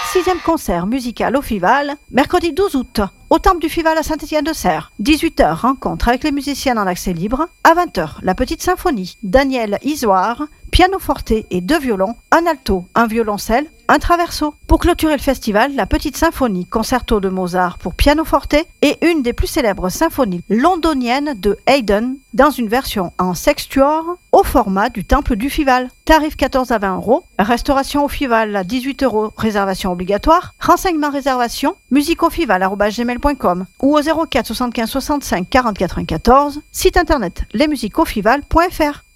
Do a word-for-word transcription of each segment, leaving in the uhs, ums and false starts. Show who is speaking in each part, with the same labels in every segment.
Speaker 1: Sixième concert musical au Fival, mercredi douze août, au Temple du Fival à Saint-Étienne-de-Serres. dix-huit heures, rencontre avec les musiciennes en accès libre. À vingt heures, la petite symphonie. Daniel Isoire, piano forte et deux violons, un alto, un violoncelle, un traverso. Pour clôturer le festival, la petite symphonie concerto de Mozart pour piano forte et une des plus célèbres symphonies londoniennes de Haydn dans une version en sextuor au format du Temple du Fival. Tarif quatorze à vingt euros. Restauration au Fival à dix-huit euros. Réservation obligatoire. Renseignements réservation musiqueaufival arobase gmail point com ou au zéro quatre soixante-quinze soixante-cinq quarante quatre-vingt-quatorze. Site internet lesmusiqueaufival point f r.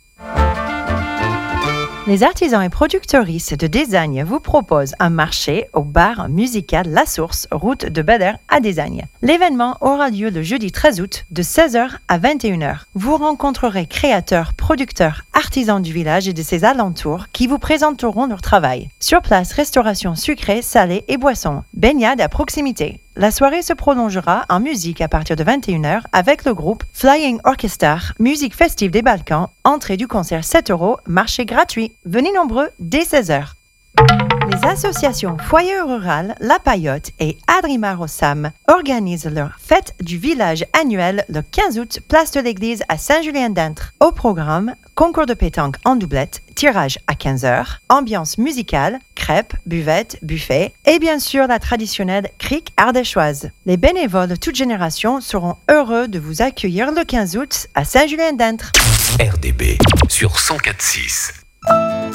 Speaker 2: Les artisans et productrices de Désagne vous proposent un marché au bar musical La Source, route de Beder à Désagne. L'événement aura lieu le jeudi treize août de seize heures à vingt et une heures. Vous rencontrerez créateurs, producteurs, artisans du village et de ses alentours qui vous présenteront leur travail. Sur place, restauration sucrée, salée et boissons. Baignade à proximité. La soirée se prolongera en musique à partir de vingt et une heures avec le groupe Flying Orchestra, musique festive des Balkans, entrée du concert sept euros, marché gratuit. Venez nombreux dès seize heures. Les associations Foyer Rural, La Paillote et Adrimar au Sam organisent leur fête du village annuelle le quinze août, place de l'église à Saint-Julien-d'Intres. Au programme, concours de pétanque en doublette, tirage à quinze heures, ambiance musicale, crêpes, buvettes, buffet et bien sûr la traditionnelle crique ardéchoise. Les bénévoles de toute génération seront heureux de vous accueillir le quinze août à Saint-Julien-d'Intres.
Speaker 3: R D B sur cent quatre virgule six.